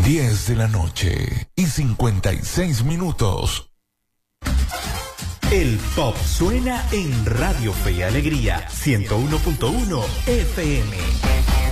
10 de la noche y 56 minutos. El pop suena en Radio Fe y Alegría 101.1 FM.